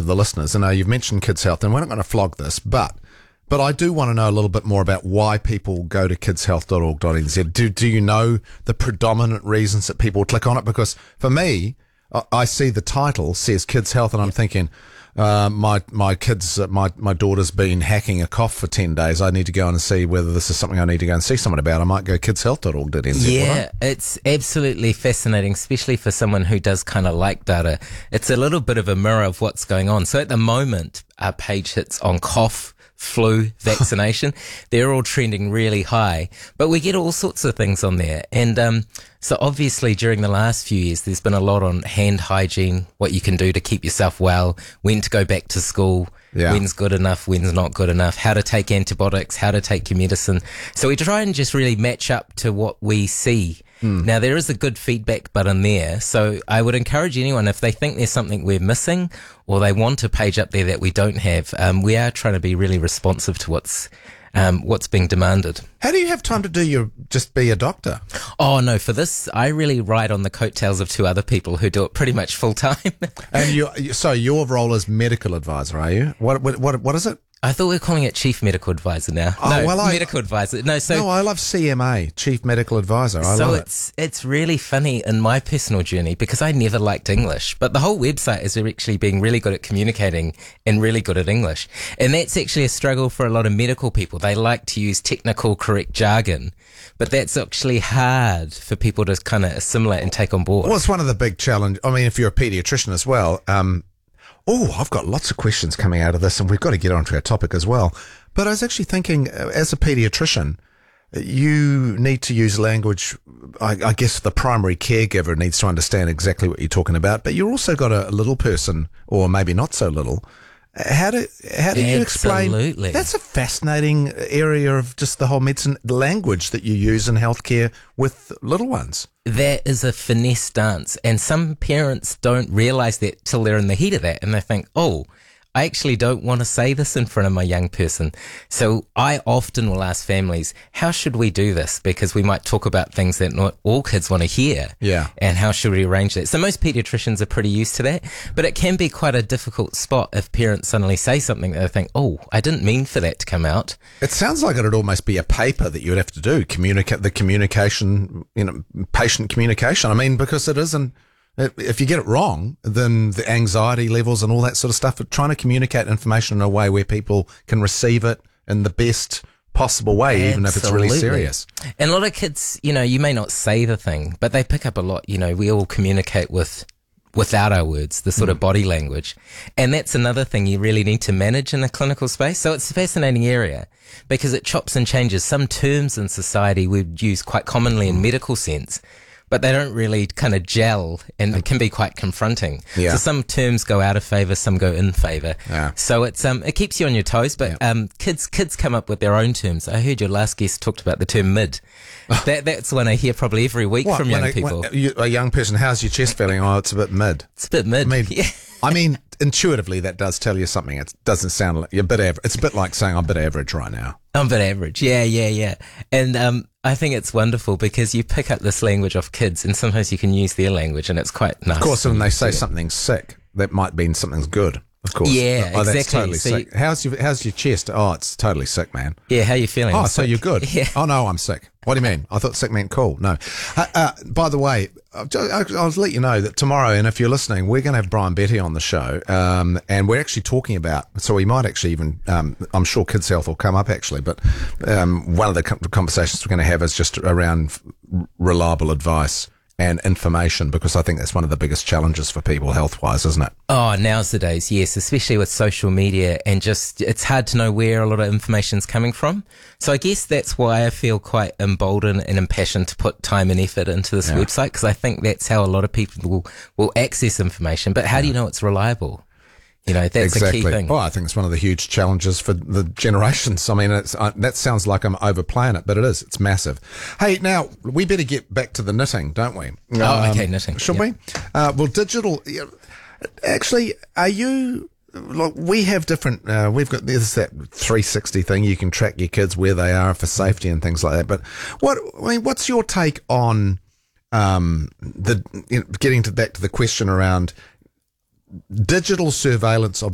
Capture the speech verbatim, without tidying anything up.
the listeners. And uh, you've mentioned Kids Health, and we're not going to flog this, but but I do want to know a little bit more about why people go to kids health dot org dot n z. Do do you know the predominant reasons that people click on it? Because for me, I, I see the title says Kids Health, and I'm thinking, uh, my my kids, uh, my my daughter's been hacking a cough for ten days. I need to go and see whether this is something I need to go and see someone about. I might go kids health dot org dot n z. Yeah, it's absolutely fascinating, especially for someone who does kind of like data. It's a little bit of a mirror of what's going on. So at the moment, our page hits on cough, flu, vaccination. They're all trending really high, but we get all sorts of things on there. And um, so obviously during the last few years, there's been a lot on hand hygiene, what you can do to keep yourself well, when to go back to school, yeah. when's good enough, when's not good enough, how to take antibiotics, how to take your medicine. So we try and just really match up to what we see. Mm. Now, there is a good feedback button there, so I would encourage anyone, if they think there's something we're missing or they want a page up there that we don't have, um, we are trying to be really responsive to what's um, what's being demanded. How do you have time to do your just be a doctor? Oh, no, for this, I really ride on the coattails of two other people who do it pretty much full time. And you, so your role is medical advisor, are you? What what what, what is it? I thought we were calling it Chief Medical Advisor now. Oh, no, well, I, Medical Advisor. No, so no, I love C M A, Chief Medical Advisor. I so love it's it. it's really funny in my personal journey because I never liked English, but the whole website is actually being really good at communicating and really good at English, and that's actually a struggle for a lot of medical people. They like to use technical, correct jargon, but that's actually hard for people to kind of assimilate and take on board. Well, it's one of the big challenges. I mean, if you're a pediatrician as well. Um, Oh, I've got lots of questions coming out of this, and we've got to get onto our topic as well. But I was actually thinking, as a pediatrician, you need to use language. I, I guess the primary caregiver needs to understand exactly what you're talking about, but you've also got a, a little person, or maybe not so little. How do how do you explain? Absolutely. That's a fascinating area of just the whole medicine, the language that you use in healthcare with little ones. That is a finesse dance, and some parents don't realise that till they're in the heat of that, and they think, oh, I actually don't want to say this in front of my young person. So I often will ask families, how should we do this? Because we might talk about things that not all kids want to hear. Yeah. And how should we arrange that? So most pediatricians are pretty used to that, but it can be quite a difficult spot if parents suddenly say something that they think, oh, I didn't mean for that to come out. It sounds like it'd almost be a paper that you would have to do, communicate the communication, you know, patient communication. I mean, because it isn't, if you get it wrong, then the anxiety levels and all that sort of stuff, trying to communicate information in a way where people can receive it in the best possible way, Absolutely. even if it's really serious. And a lot of kids, you know, you may not say the thing, but they pick up a lot. You know, we all communicate with without our words, the sort mm. of body language. And that's another thing you really need to manage in a clinical space. So it's a fascinating area because it chops and changes. Some terms in society we use quite commonly in medical sense, but they don't really kind of gel, and it can be quite confronting. Yeah. So some terms go out of favour, some go in favour. Yeah. So it's um it keeps you on your toes, but yeah. um kids kids come up with their own terms. I heard your last guest talked about the term mid. that that's one I hear probably every week what, from young a, people. When you, a young person, how's your chest feeling? Oh, it's a bit mid. It's a bit mid. mid. Yeah. I mean, intuitively, that does tell you something. It doesn't sound like you're a bit average. It's a bit like saying I'm a bit average right now. I'm a bit average. Yeah, yeah, yeah. And um, I think it's wonderful because you pick up this language of kids and sometimes you can use their language and it's quite nice. Of course, when they say something's sick, that might mean something's good. Of course. Yeah, oh, exactly. That's totally so sick. You, how's your How's your chest? Oh, it's totally sick, man. Yeah, how are you feeling? Oh, I'm so sick. you're good. Yeah. Oh, no, I'm sick. What do you mean? I thought sick meant cool. No. Uh, uh, by the way, I'll, I'll let you know that tomorrow, and if you're listening, we're going to have Brian Betty on the show, um, and we're actually talking about, so we might actually even, um, I'm sure Kids Health will come up actually, but um, one of the conversations we're going to have is just around reliable advice and information, because I think that's one of the biggest challenges for people health-wise, isn't it? Oh, now's the days, yes, especially with social media and just, it's hard to know where a lot of information's coming from. So I guess that's why I feel quite emboldened and impassioned to put time and effort into this yeah. website, because I think that's how a lot of people will, will access information. But how yeah. do you know it's reliable? You know, that's exactly. a key thing. Well, I think it's one of the huge challenges for the generations. I mean, it's, uh, that sounds like I'm overplaying it, but it is. It's massive. Hey, now, we better get back to the knitting, don't we? Oh, um, okay, knitting. Should yep. we? Uh, well, digital, actually, are you, look, we have different, uh, we've got, there's that three sixty thing. You can track your kids where they are for safety and things like that. But what, I mean, what's your take on, um, the, you know, getting to back to the question around digital surveillance of